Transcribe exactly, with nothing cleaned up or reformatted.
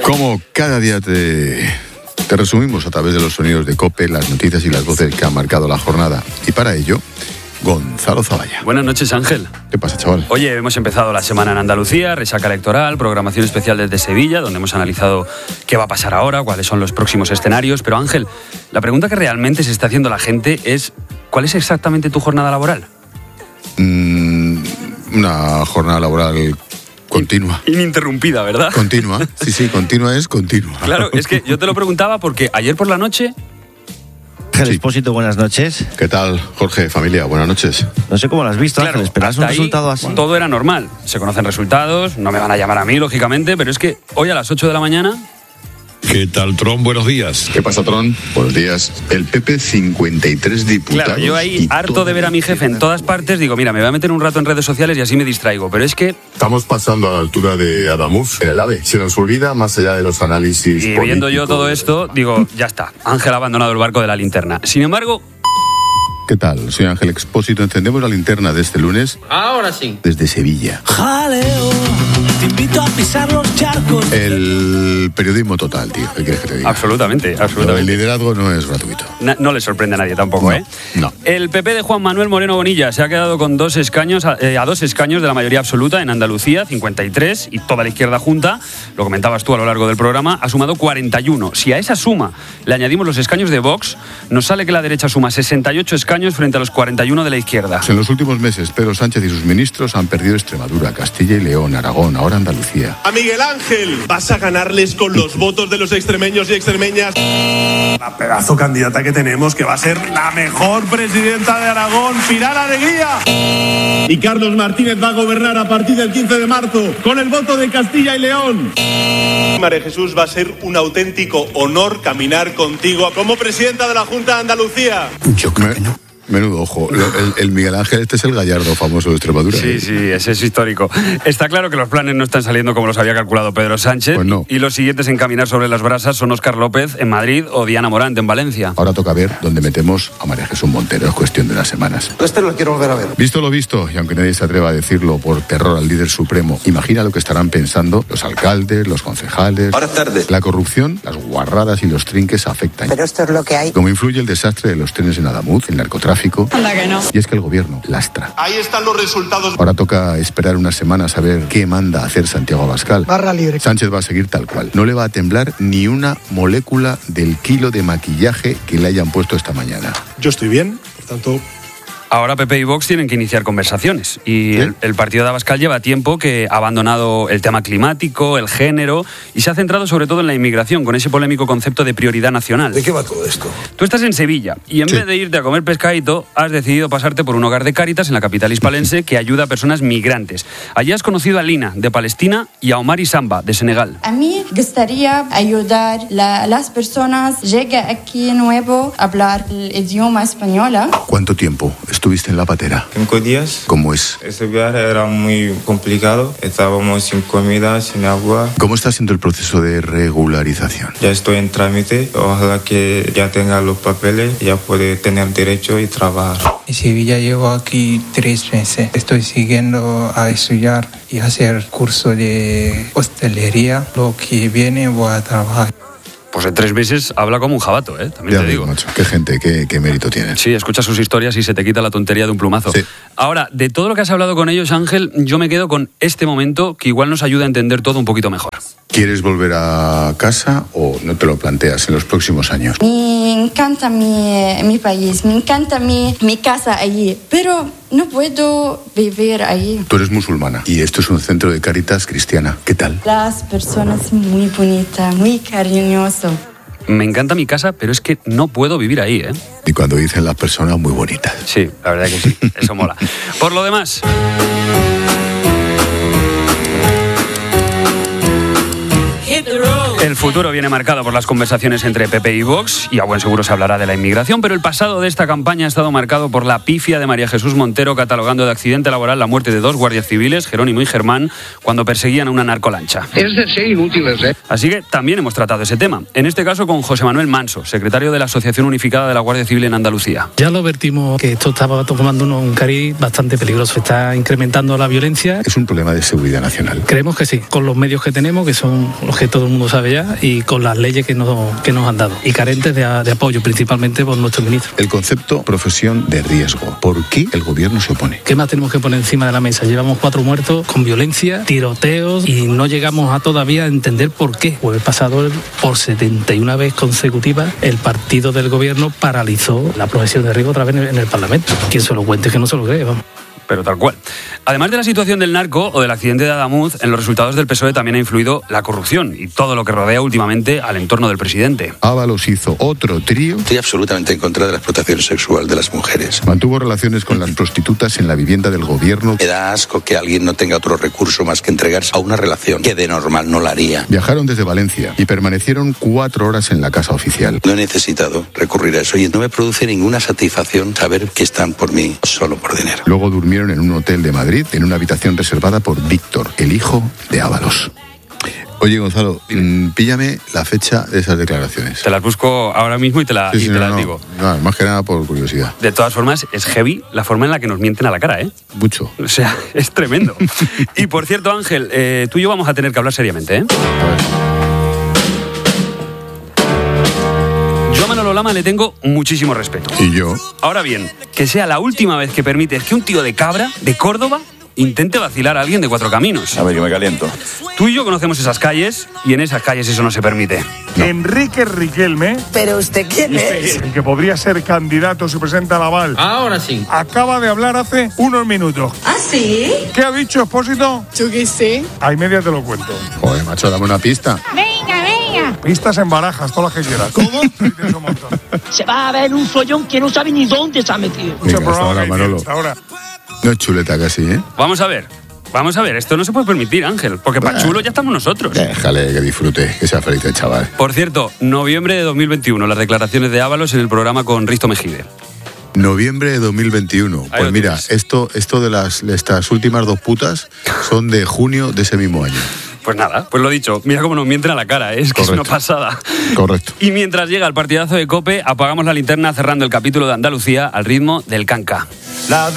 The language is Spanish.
Como cada día te, te resumimos a través de los sonidos de COPE, las noticias y las voces que han marcado la jornada. Y para ello, Gonzalo Zavalla. Buenas noches, Ángel. ¿Qué pasa, chaval? Oye, hemos empezado la semana en Andalucía, resaca electoral, programación especial desde Sevilla, donde hemos analizado qué va a pasar ahora, cuáles son los próximos escenarios. Pero, Ángel, la pregunta que realmente se está haciendo la gente es: ¿cuál es exactamente tu jornada laboral? Mm, una jornada laboral continua. Ininterrumpida, ¿verdad? Continua, sí, sí, continua es continua. Claro, es que yo te lo preguntaba porque ayer por la noche... Ángel Expósito, buenas noches. ¿Qué tal, Jorge, familia? Buenas noches. No sé cómo lo has visto, Claro, Ángel. ¿Esperas un hasta ahí resultado así? Todo era normal. Se conocen resultados, no me van a llamar a mí, lógicamente, pero es que hoy a las ocho de la mañana... ¿Qué tal, Tron? Buenos días. ¿Qué pasa, Tron? Buenos días. El P P, cincuenta y tres diputados. Claro, yo ahí, harto de ver a mi jefe en todas partes, digo, mira, me voy a meter un rato en redes sociales y así me distraigo. Pero es que... Estamos pasando a la altura de Adamuz en el AVE. Se nos olvida más allá de los análisis Y políticos. viendo yo todo esto, digo, ya está, Ángel ha abandonado el barco de la linterna. Sin embargo... ¿Qué tal? Soy Ángel Expósito. Encendemos la linterna de este lunes. Ahora sí. Desde Sevilla. Jaleo, te invito a pisar los charcos. El periodismo total, tío. ¿Qué quieres que te diga? Absolutamente, Pero absolutamente. el liderazgo no es gratuito. Na- no le sorprende a nadie tampoco, No, ¿eh? no. El P P de Juan Manuel Moreno Bonilla se ha quedado con dos escaños, a, eh, a dos escaños de la mayoría absoluta en Andalucía, cincuenta y tres, y toda la izquierda junta, lo comentabas tú a lo largo del programa, ha sumado cuarenta y uno. Si a esa suma le añadimos los escaños de Vox, nos sale que la derecha suma sesenta y ocho escaños frente a los cuarenta y uno de la izquierda. En los últimos meses, Pedro Sánchez y sus ministros han perdido Extremadura, Castilla y León, Aragón, ahora Andalucía. A Miguel Ángel, vas a ganarles con los votos de los extremeños y extremeñas. La pedazo candidata que tenemos, que va a ser la mejor presidenta de Aragón, Pilar Alegría. Y Carlos Martínez va a gobernar a partir del quince de marzo con el voto de Castilla y León. María Jesús, va a ser un auténtico honor caminar contigo como presidenta de la Junta de Andalucía. Yo creo que no. Menudo ojo. El, el Miguel Ángel, este es el Gallardo famoso de Extremadura. Sí, ¿eh? sí, ese es histórico. Está claro que los planes no están saliendo como los había calculado Pedro Sánchez. Pues no. Y los siguientes en caminar sobre las brasas son Óscar López en Madrid o Diana Morant en Valencia. Ahora toca ver dónde metemos a María Jesús Montero. Es cuestión de unas semanas. Este lo quiero volver a ver. Visto lo visto, y aunque nadie se atreva a decirlo por terror al líder supremo, imagina lo que estarán pensando los alcaldes, los concejales. Ahora es tarde. La corrupción, las guarradas y los trinques afectan. Pero esto es lo que hay. Cómo influye el desastre de los trenes en Adamuz, el narcotráfico. Anda que no. Y es que el gobierno lastra. Ahí están los resultados. Ahora toca esperar unas semanas a ver qué manda hacer Santiago Abascal. Barra libre. Sánchez va a seguir tal cual. No le va a temblar ni una molécula del kilo de maquillaje que le hayan puesto esta mañana. Yo estoy bien, por tanto... Ahora P P y Vox tienen que iniciar conversaciones y ¿Sí? el, el partido de Abascal lleva tiempo que ha abandonado el tema climático, el género y se ha centrado sobre todo en la inmigración con ese polémico concepto de prioridad nacional. ¿De qué va todo esto? Tú estás en Sevilla y en Sí. vez de irte a comer pescadito has decidido pasarte por un hogar de Cáritas en la capital hispalense que ayuda a personas migrantes. Allí has conocido a Lina de Palestina y a Omar y Samba de Senegal. A mí gustaría ayudar a las personas llega aquí nuevo a hablar el idioma español. ¿Cuánto tiempo estuviste en La Patera? Cinco días. ¿Cómo es? Ese viaje era muy complicado. Estábamos sin comida, sin agua. ¿Cómo está siendo el proceso de regularización? Ya estoy en trámite. Ojalá que ya tenga los papeles, ya puede tener derecho y trabajar. En Sevilla llevo aquí tres meses. Estoy siguiendo a estudiar y hacer curso de hostelería. Lo que viene voy a trabajar. Pues en tres meses habla como un jabato, ¿eh? También Ya te ves, digo. macho, qué gente, qué, qué mérito tienen. Sí, escuchas sus historias y se te quita la tontería de un plumazo. Sí. Ahora, de todo lo que has hablado con ellos, Ángel, yo me quedo con este momento que igual nos ayuda a entender todo un poquito mejor. ¿Quieres volver a casa o no te lo planteas en los próximos años? Me encanta mi, mi país, me encanta mi, mi casa allí, pero no puedo vivir allí. Tú eres musulmana y esto es un centro de Cáritas cristiana. ¿Qué tal? Las personas muy bonitas, muy cariñosas. Me encanta mi casa, pero es que no puedo vivir ahí, ¿eh? Y cuando dicen las personas muy bonitas. Sí, la verdad que sí, eso mola. Por lo demás... El futuro viene marcado por las conversaciones entre P P y Vox y a buen seguro se hablará de la inmigración, pero el pasado de esta campaña ha estado marcado por la pifia de María Jesús Montero catalogando de accidente laboral la muerte de dos guardias civiles, Jerónimo y Germán, cuando perseguían a una narcolancha. Es de ser inútiles, ¿eh? Así que también hemos tratado ese tema, en este caso con José Manuel Manso, secretario de la Asociación Unificada de la Guardia Civil en Andalucía. Ya lo advertimos que esto estaba tomando un cariz bastante peligroso, está incrementando la violencia. Es un problema de seguridad nacional. Creemos que sí, con los medios que tenemos, que son los que todo el mundo sabe ya, ya y con las leyes que nos, que nos han dado. Y carentes de, de apoyo, principalmente por nuestro ministro. El concepto profesión de riesgo. ¿Por qué el gobierno se opone? ¿Qué más tenemos que poner encima de la mesa? Llevamos cuatro muertos con violencia, tiroteos y no llegamos a todavía a entender por qué. Jueves pasado, por setenta y una vez consecutiva, el partido del gobierno paralizó la profesión de riesgo otra vez en el Parlamento. Quien se lo cuente que no se lo cree, vamos. Pero tal cual. Además de la situación del narco o del accidente de Adamuz, en los resultados del P S O E también ha influido la corrupción y todo lo que rodea últimamente al entorno del presidente. Ábalos hizo otro trío. Estoy absolutamente en contra de la explotación sexual de las mujeres. Mantuvo relaciones con las prostitutas en la vivienda del gobierno. Me da asco que alguien no tenga otro recurso más que entregarse a una relación que de normal no la haría. Viajaron desde Valencia y permanecieron cuatro horas en la casa oficial. No he necesitado recurrir a eso y no me produce ninguna satisfacción saber que están por mí solo por dinero. Luego durmieron en un hotel de Madrid, en una habitación reservada por Víctor, el hijo de Ábalos. Oye, Gonzalo, mmm, píllame la fecha de esas declaraciones. Te las busco ahora mismo y te, la, sí, sí, y te no, las no, digo. No, más que nada por curiosidad. De todas formas, es heavy la forma en la que nos mienten a la cara, ¿eh? Mucho. O sea, es tremendo. Y por cierto, Ángel, eh, tú y yo vamos a tener que hablar seriamente, ¿eh? A ver. Yo a Manolo Lama le tengo muchísimo respeto. Y yo. Ahora bien, que sea la última vez que permites que un tío de Cabra, de Córdoba, intente vacilar a alguien de Cuatro Caminos. A ver, yo me caliento. Tú y yo conocemos esas calles y en esas calles eso no se permite. No. Enrique Riquelme. ¿Pero usted quién es? El que podría ser candidato si presenta la Val. Ahora sí. Acaba de hablar hace unos minutos. ¿Ah, sí? ¿Qué ha dicho, Expósito? Yo qué sé. A media te lo cuento. Joder, macho, dame una pista. Venga, venga. Pistas en Barajas, todas las que quieras. ¿Cómo? Se va a ver un follón que no sabe ni dónde se ha metido. Venga, hasta ahora, Manolo. Hasta ahora. No es chuleta casi, ¿eh? Vamos a ver. Vamos a ver, esto no se puede permitir, Ángel, porque para chulo ya estamos nosotros. Déjale que disfrute, que sea feliz el chaval. Por cierto, noviembre de dos mil veintiuno, las declaraciones de Ábalos en el programa con Risto Mejide. Noviembre de dos mil veintiuno. Ahí Pues mira, tienes. esto, esto de las de estas últimas dos putas son de junio de ese mismo año. Pues nada, pues lo dicho, mira cómo nos mienten a la cara, ¿eh? Es que Correcto. es una pasada. Correcto. Y mientras llega el partidazo de COPE, apagamos la linterna cerrando el capítulo de Andalucía al ritmo del canca. La